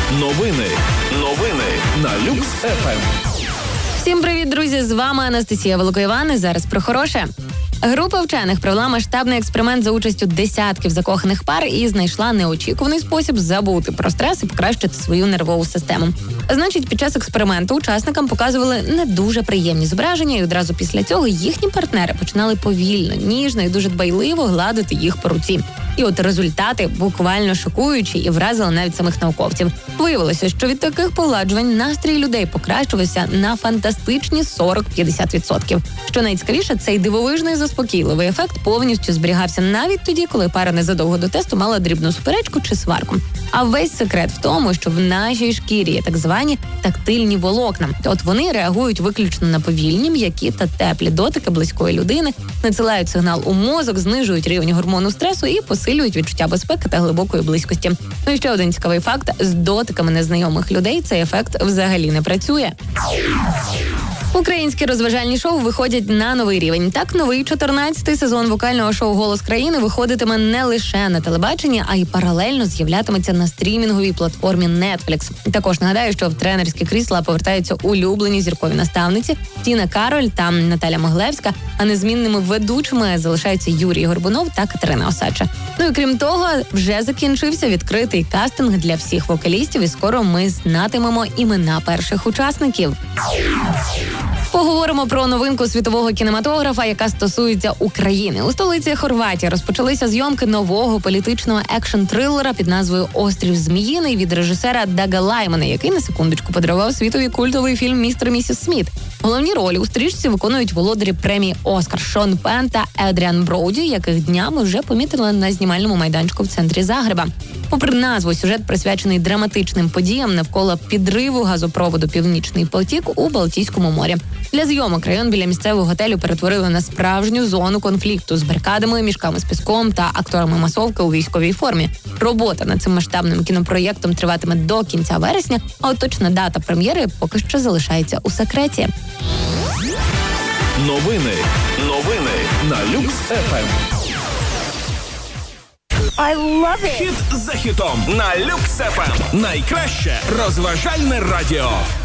Новини на Люкс ФМ. Всім привіт, друзі! З вами Анастасія Великоїван. І зараз про хороше. Група вчених провела масштабний експеримент за участю десятків закоханих пар і знайшла неочікуваний спосіб забути про стрес і покращити свою нервову систему. Значить, під час експерименту учасникам показували не дуже приємні зображення, і одразу після цього їхні партнери починали повільно, ніжно і дуже дбайливо гладити їх по руці. І от результати буквально шокуючі і вразили навіть самих науковців. Виявилося, що від таких погладжувань настрій людей покращувався на фантастичні 40-50%. Що найцікавіше, цей дивовижний заспокійливий ефект повністю зберігався навіть тоді, коли пара незадовго до тесту мала дрібну суперечку чи сварку. А весь секрет в тому, що в нашій шкірі є так звані тактильні волокна. От вони реагують виключно на повільні, м'які та теплі дотики близької людини, надсилають сигнал у мозок, знижують рівень гормону стресу і посилюють відчуття безпеки та глибокої близькості. Ну і ще один цікавий факт: з дотиками незнайомих людей цей ефект взагалі не працює. Українські розважальні шоу виходять на новий рівень. Так, новий 14-й сезон вокального шоу «Голос країни» виходитиме не лише на телебаченні, а й паралельно з'являтиметься на стрімінговій платформі Netflix. Також нагадаю, що в тренерські крісла повертаються улюблені зіркові наставниці Тіна Кароль та Наталя Моглевська, а незмінними ведучими залишаються Юрій Горбунов та Катерина Осадча. Ну і крім того, вже закінчився відкритий кастинг для всіх вокалістів, і скоро ми знатимемо імена перших учасників. Поговоримо про новинку світового кінематографа, яка стосується України. У столиці Хорватії розпочалися зйомки нового політичного екшн-трилера під назвою «Острів Зміїний» від режисера Дага Лаймана, який на секундочку подарував світові культовий фільм «Містер і місіс Сміт». Головні ролі у стрічці виконують володарі премії «Оскар» Шон Пен та Едріан Броуді, яких днями вже помітили на знімальному майданчику в центрі Загреба. Попри назву, сюжет присвячений драматичним подіям навколо підриву газопроводу «Північний потік» у Балтійському морі. Для зйомок район біля місцевого готелю перетворили на справжню зону конфлікту з барикадами, мішками з піском та акторами масовки у військовій формі. Робота над цим масштабним кінопроєктом триватиме до кінця вересня, а от точна дата прем'єри поки що залишається у секреті. Новини на Люкс ФМ. I love it. Хіт за хітом на Люкс ФМ. Найкраще розважальне радіо.